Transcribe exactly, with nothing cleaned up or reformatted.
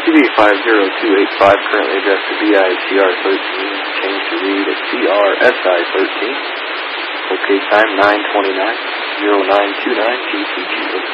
T V five zero two eight five, currently addressed to B I C R thirteen, changed to read at C R S I thirteen. Locate time nine twenty-nine, oh nine two nine G C G.